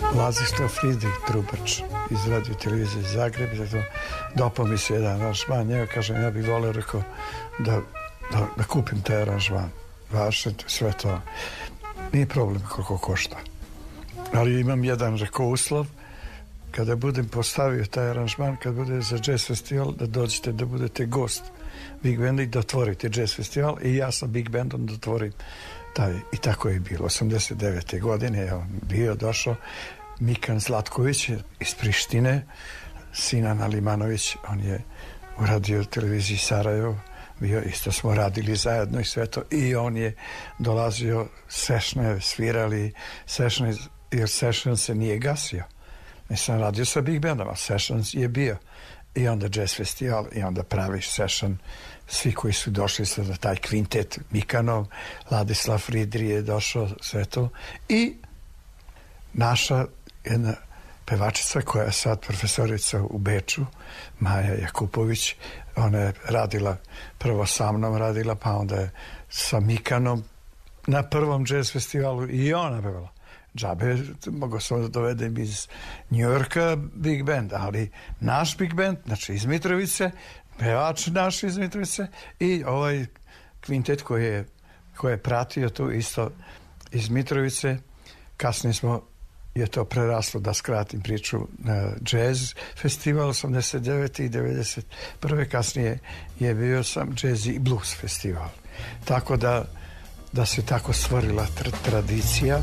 Lazislav Fridrik Trubač iz Radio televizije Zagreb. Dopao mi se jedan aranžman, njega kažem, ja bih volio, rekao, da kupim taj aranžman. Vaše, sve to. Nije problem koliko košta. Ali imam jedan, rekao, uslov, kada budem postavio taj aranžman, kad bude za jazz festival, da dođete, da budete gost Big Banda i da otvorite jazz festival i ja sa Big Bandom da otvorim taj. I tako je bilo. 89. godine je on bio, došao Mikan Zlatković iz Prištine, Sinan Alimanović, on je u Radio televiziji Sarajevo bio, isto smo radili zajedno i sve to, i on je dolazio, sešne svirali, jer session se nije gasio. Nisam radio sa Big Bandom, a session je bio. I onda jazz festival, i onda praviš session, svi koji su došli sa taj kvintet Mikanov, Ladislav Fridri je došao, sve to. I naša jedna pevačica koja je sad profesorica u Beču, Maja Jakupović, ona je radila, prvo sa mnom radila, pa onda je sa Mikanom na prvom jazz festivalu i ona pevala. Džabe, mogu sam da dovedem iz Njujorka Big Band, ali naš Big Band, znači iz Mitrovice, pevač naš iz Mitrovice i ovaj kvintet koji je pratio tu isto iz Mitrovice. Kasnije je to preraslo, da skratim priču, na jazz festival 89. i 91. Kasnije je bio sam jazz i blues festival. Tako da se tako stvorila tradicija.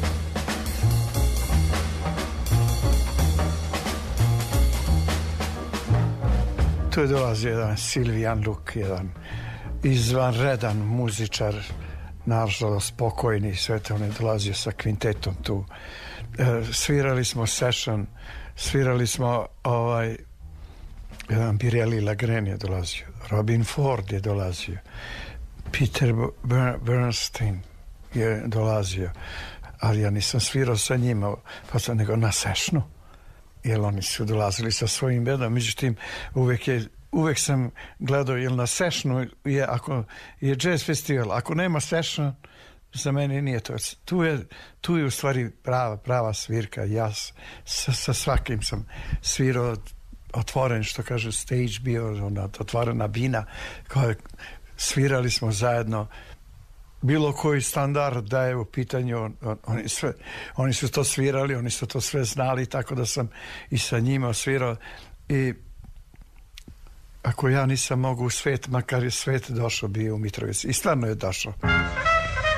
Tu je dolazio jedan Silvijan Luk, jedan izvanredan muzičar, nažalost pokojni, sve to, on je dolazio sa kvintetom tu. Svirali smo session, svirali smo jedan Pirelli Lagren je dolazio, Robin Ford je dolazio, Peter Bernstein je dolazio, ali ja nisam svirao sa njima, nego na sessionu, jer oni su dolazili sa svojim bedom. Međutim, uvek sam gledao, jer na sessionu je, ako je jazz festival, ako nema session, za mene nije to. Tu je u stvari prava svirka. Ja sa svakim sam svirao, otvoren, što kažu, stage bio, otvorena bina, svirali smo zajedno. Bilo koji standard da je u pitanju, oni su to svirali, oni su to sve znali, tako da sam i sa njima svirao. I ako ja nisam mogu u svet, makar je svet došao, bio u Mitrovici. I stvarno je došao.